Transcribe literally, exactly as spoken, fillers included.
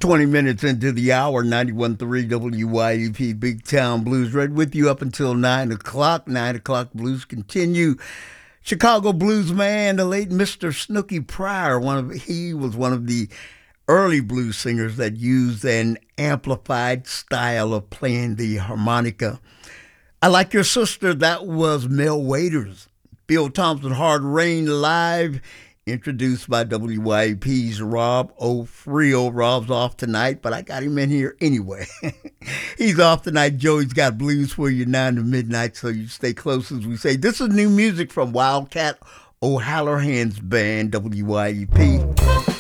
twenty minutes into the hour, ninety-one point three W Y E P Big Town Blues. Right with you up until nine o'clock. nine o'clock blues continue. Chicago blues man, the late Mister Snooky Pryor. One of He was one of the early blues singers that used an amplified style of playing the harmonica. I Like Your Sister, that was Mel Waiters. Bill Thompson, Hard Rain Live, introduced by W Y E P's Rob O'Frio. Rob's off tonight, but I got him in here anyway. He's off tonight. Joey's got blues for you nine to midnight, so you stay close as we say. This is new music from Wildcat O'Halloran's band, W Y E P.